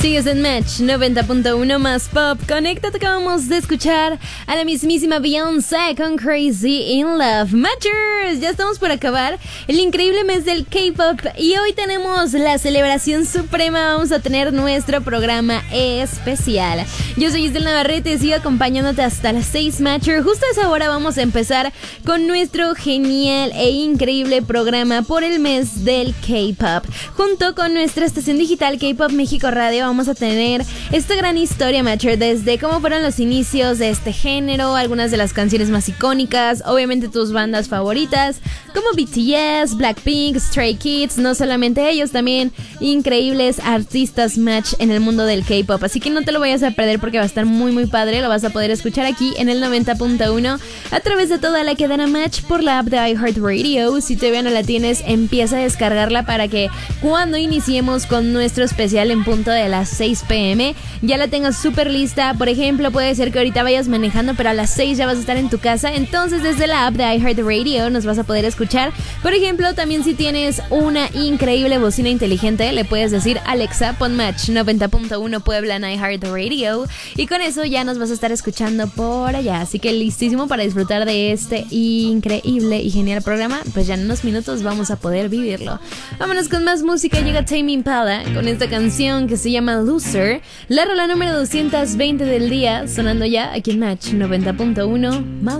Sigues en Match 90.1 más pop. Conéctate, acabamos de escuchar a la mismísima Beyoncé con Crazy in Love. Matchers, ya estamos por acabar el increíble mes del K-pop y hoy tenemos la celebración suprema. Vamos a tener nuestro programa especial. Yo soy Isabel Navarrete, sigo acompañándote hasta las 6, Matcher. Justo a esa hora vamos a empezar con nuestro genial e increíble programa por el mes del K-pop. Junto con nuestra estación digital K-pop México Radio vamos a tener esta gran historia, Matcher, desde cómo fueron los inicios de este género, algunas de las canciones más icónicas, obviamente tus bandas favoritas como BTS, Blackpink, Stray Kids, no solamente ellos, también increíbles artistas, Match, en el mundo del K-pop, así que no te lo vayas a perder porque va a estar muy muy padre. Lo vas a poder escuchar aquí en el 90.1 a través de toda la cadena Match por la app de iHeartRadio. Si todavía no la tienes, empieza a descargarla para que cuando iniciemos con nuestro especial en punto de las 6 p.m. ya la tengas súper lista. Por ejemplo, puede ser que ahorita vayas manejando, pero a las 6 ya vas a estar en tu casa. Entonces desde la app de iHeartRadio nos vas a poder escuchar. Por ejemplo, también si tienes una increíble bocina inteligente, le puedes decir: Alexa, pon Match 90.1 Puebla en iHeartRadio, y con eso ya nos vas a estar escuchando por allá. Así que listísimo para disfrutar de este increíble y genial programa. Pues ya en unos minutos vamos a poder vivirlo. Vámonos con más música. Llega Tame Impala con esta canción que se llama Loser, la rola número 220 del día, sonando ya aquí en Match 90.1 más